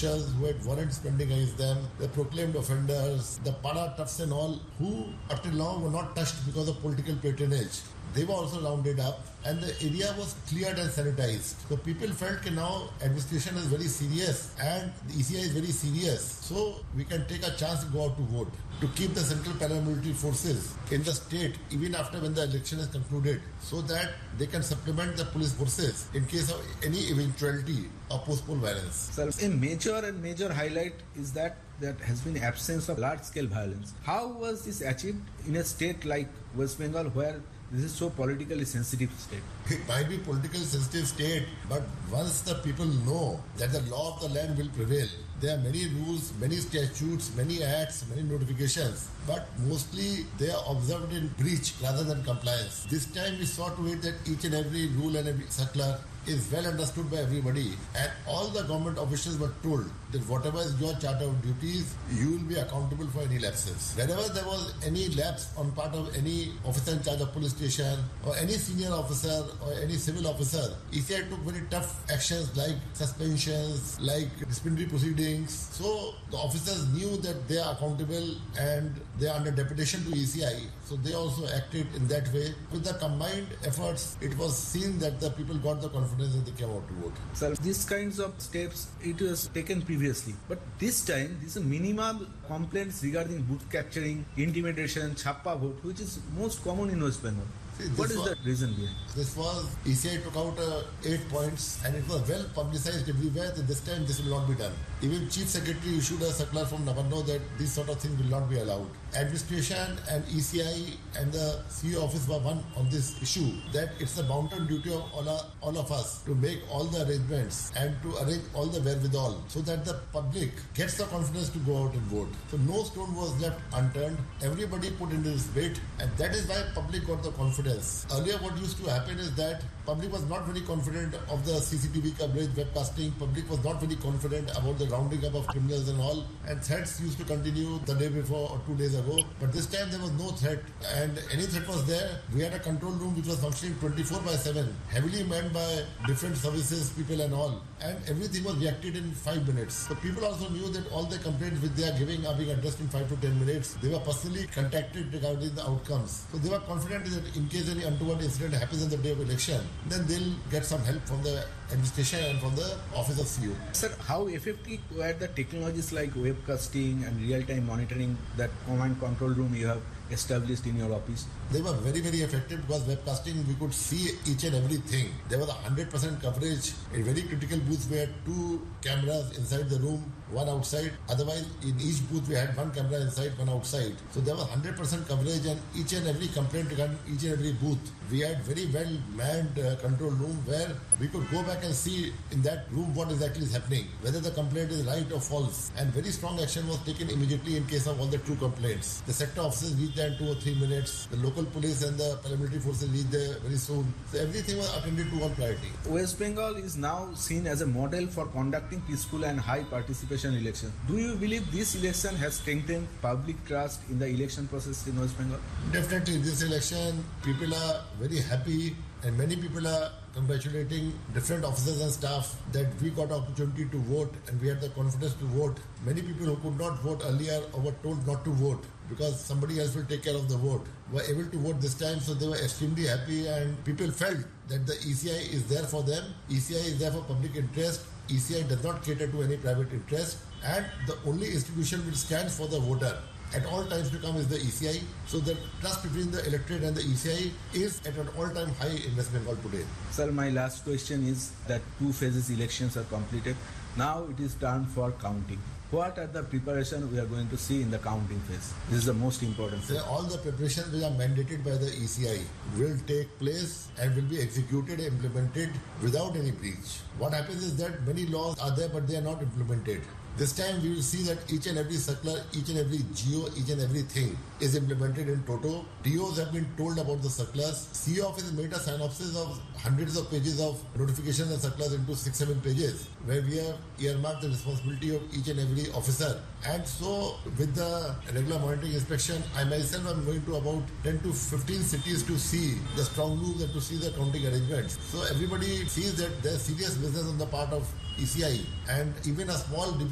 officials who had warrants pending against them, the proclaimed offenders, the para toughs and all, who up till now were not touched because of political patronage. They were also rounded up and the area was cleared and sanitized. So people felt that now administration is very serious and the ECI is very serious. So we can take a chance to go out to vote, to keep the central paramilitary forces in the state even after when the election is concluded, so that they can supplement the police forces in case of any eventuality of post-poll violence. Sir, a major highlight is that there has been absence of large-scale violence. How was this achieved in a state like West Bengal where this is so politically sensitive state? It might be politically sensitive state, but once the people know that the law of the land will prevail, there are many rules, many statutes, many acts, many notifications, but mostly they are observed in breach rather than compliance. This time we saw to it that each and every rule and every circular is well understood by everybody, and all the government officials were told that whatever is your charter of duties, you will be accountable for any lapses. Wherever there was any lapse on part of any officer in charge of police station or any senior officer or any civil officer, ECI took very tough actions like suspensions, like disciplinary proceedings. So the officers knew that they are accountable and they are under deputation to ECI. So they also acted in that way. With the combined efforts, it was seen that the people got the confidence that they came out to vote. Sir, these kinds of steps, it was taken previously. But this time, these are minimal complaints regarding booth capturing, intimidation, chappa vote, which is most common in West Bengal. See, what is the reason behind? This was, ECI took out 8 points and it was well publicized everywhere that this time this will not be done. Even Chief Secretary issued a circular from Navarno that these sort of things will not be allowed. Administration and ECI and the CEO office were one on this issue, that it's the bounden duty of all of us to make all the arrangements and to arrange all the wherewithal so that the public gets the confidence to go out and vote. So no stone was left unturned. Everybody put in his weight, and that is why public got the confidence. Earlier what used to happen is that public was not very confident of the CCTV coverage, webcasting. Public was not very confident about the rounding up of criminals and all, and threats used to continue the day before or 2 days ago. But this time there was no threat, and any threat was there. We had a control room which was functioning 24/7, heavily manned by different services, people and all, and everything was reacted in 5 minutes. So people also knew that all the complaints which they are giving are being addressed in 5 to 10 minutes. They were personally contacted regarding the outcomes. So they were confident that in case any untoward incident happens on the day of election, then they'll get some help from the administration and from the office of CEO. Sir, how effective were the technologies like webcasting and real-time monitoring that command control room you have established in your office? They were very, very effective because webcasting, we could see each and everything. There was 100% coverage. In very critical booths, we had 2 cameras inside the room, 1 outside. Otherwise, in each booth, we had 1 camera inside, 1 outside. So there was 100% coverage, and each and every complaint regarding each and every booth, we had very well manned control room where we could go back and see in that room what exactly is happening, whether the complaint is right or false. And very strong action was taken immediately in case of all the true complaints. The sector officers reached there in 2 or 3 minutes. The local police and the paramilitary forces reached there very soon. So everything was attended to on priority. West Bengal is now seen as a model for conducting peaceful and high participation elections. Do you believe this election has strengthened public trust in the election process in West Bengal? Definitely, this election, people are very happy, and many people are congratulating different officers and staff that we got opportunity to vote and we had the confidence to vote. Many people who could not vote earlier or were told not to vote because somebody else will take care of the vote were able to vote this time, so they were extremely happy, and people felt that the ECI is there for them. ECI is there for public interest. ECI does not cater to any private interest, and the only institution which stands for the voter at all times to come is the ECI. So the trust between the electorate and the ECI is at an all-time high in West Bengal today. Sir, my last question is that 2 phases elections are completed. Now it is time for counting. What are the preparations we are going to see in the counting phase? This is the most important phase. All the preparations which are mandated by the ECI will take place and will be executed and implemented without any breach. What happens is that many laws are there but they are not implemented. This time we will see that each and every circular, each and every GO, each and everything is implemented in toto. DOs have been told about the circulars. CEO office has made a synopsis of hundreds of pages of notifications and circulars into 6-7 pages, where we have earmarked the responsibility of each and every officer. And so with the regular monitoring inspection, I myself am going to about 10 to 15 cities to see the strong rooms and to see the counting arrangements. So everybody sees that there's serious business on the part of ECI, and even a small